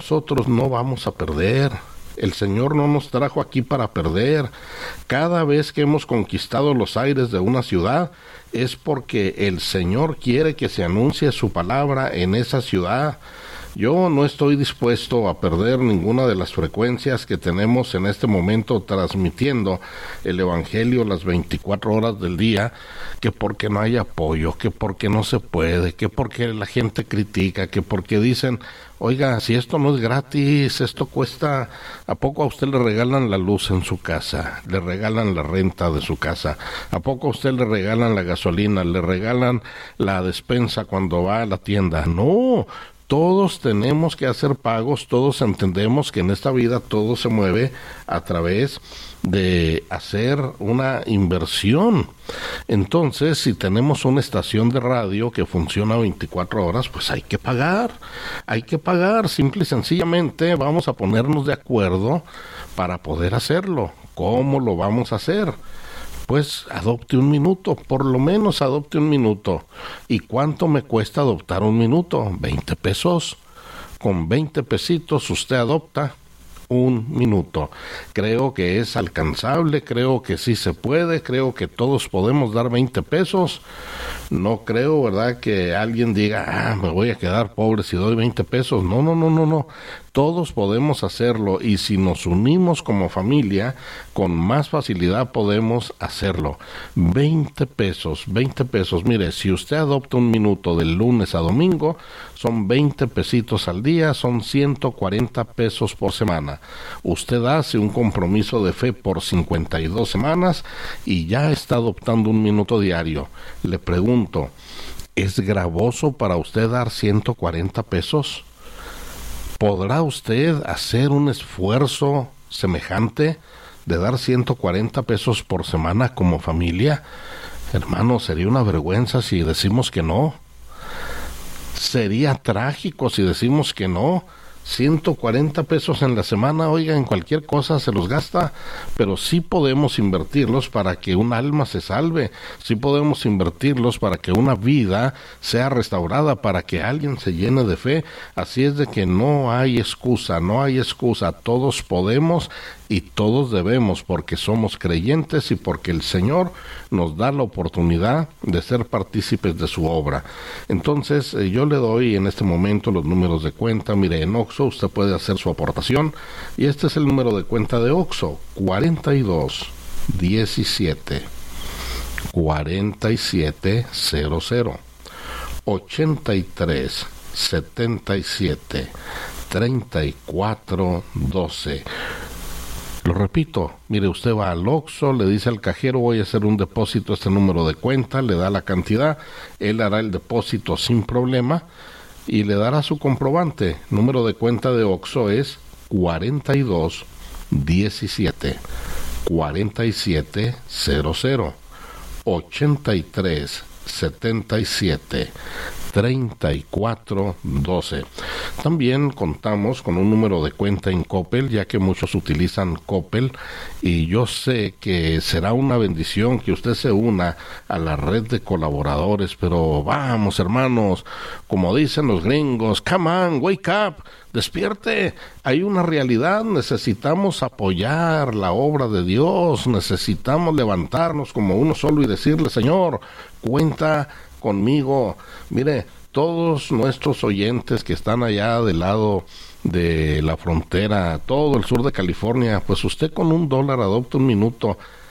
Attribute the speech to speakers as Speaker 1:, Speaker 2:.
Speaker 1: nosotros no vamos a perder. El Señor no nos trajo aquí para perder. Cada vez que hemos conquistado los aires de una ciudad es porque el Señor quiere que se anuncie su palabra en esa ciudad. Yo no estoy dispuesto a perder ninguna de las frecuencias que tenemos en este momento transmitiendo el Evangelio las 24 horas del día, que porque no hay apoyo, que porque no se puede, que porque la gente critica, que porque dicen, oiga, si esto no es gratis, esto cuesta, ¿a poco a usted le regalan la luz en su casa? ¿Le regalan la renta de su casa? ¿A poco a usted le regalan la gasolina? ¿Le regalan la despensa cuando va a la tienda? No. Todos tenemos que hacer pagos, todos entendemos que en esta vida todo se mueve a través de hacer una inversión. Entonces, si tenemos una estación de radio que funciona 24 horas, pues hay que pagar, simple y sencillamente vamos a ponernos de acuerdo para poder hacerlo. ¿Cómo lo vamos a hacer? Pues adopte un minuto, por lo menos adopte un minuto. ¿Y cuánto me cuesta adoptar un minuto? 20 pesos. Con 20 pesitos usted adopta un minuto. Creo que es alcanzable, creo que sí se puede, creo que todos podemos dar 20 pesos. No creo, ¿verdad?, que alguien diga, me voy a quedar pobre si doy 20 pesos. No. Todos podemos hacerlo y si nos unimos como familia, con más facilidad podemos hacerlo. 20 pesos. Mire, si usted adopta un minuto del lunes a domingo, son 20 pesitos al día, son 140 pesos por semana. Usted hace un compromiso de fe por 52 semanas y ya está adoptando un minuto diario. Le pregunto, ¿es gravoso para usted dar 140 pesos? ¿Podrá usted hacer un esfuerzo semejante de dar 140 pesos por semana como familia? Hermano, sería una vergüenza si decimos que no. Sería trágico si decimos que no. 140 pesos en la semana, oiga, en cualquier cosa se los gasta, pero sí podemos invertirlos para que un alma se salve, sí podemos invertirlos para que una vida sea restaurada, para que alguien se llene de fe. Así es de que no hay excusa, todos podemos y todos debemos, porque somos creyentes y porque el Señor nos da la oportunidad de ser partícipes de su obra. Entonces, yo le doy en este momento los números de cuenta. Mire, en Oxxo usted puede hacer su aportación y este es el número de cuenta de Oxxo: 42 17 47 00 83 77 34 12. Lo repito, mire, usted va al Oxxo, le dice al cajero, voy a hacer un depósito a este número de cuenta, le da la cantidad, él hará el depósito sin problema y le dará su comprobante. Número de cuenta de Oxxo es 42 17 47 00 83 77 34 12. También contamos con un número de cuenta en Coppel, ya que muchos utilizan Coppel, y yo sé que será una bendición que usted se una a la red de colaboradores, pero vamos, hermanos, como dicen los gringos, come on, wake up, despierte, hay una realidad, necesitamos apoyar la obra de Dios, necesitamos levantarnos como uno solo y decirle, Señor, cuenta conmigo. Mire, todos nuestros oyentes que están allá del lado de la frontera, todo el sur de California, pues usted con $1 adopta un minuto.